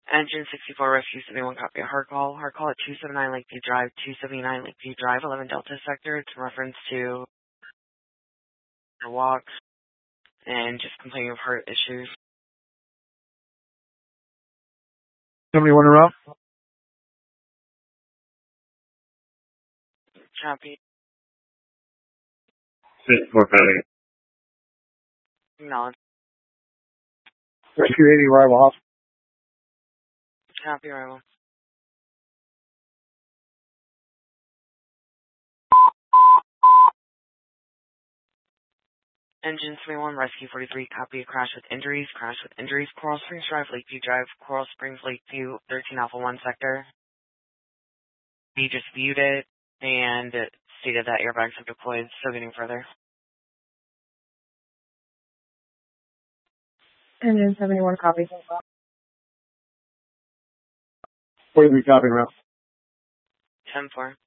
Engine 64 Rescue 71, copy a hard call. Hard call at 279 Lakeview Drive, 279 Lakeview Drive, 11 Delta Sector. It's in reference to your walks and just complaining of heart issues. 71 in route? Copy. 458. Acknowledge. Rescue 80, arrival hospital. Copy, arrival. Engine 71, Rescue 43, copy a crash with injuries. Crash with injuries, Coral Springs Drive, Lakeview Drive, Coral Springs, Lakeview, 13 Alpha 1 sector. We just viewed it and it stated that airbags have deployed, still getting further. Engine 71, copy. 43, copy route. 10-4.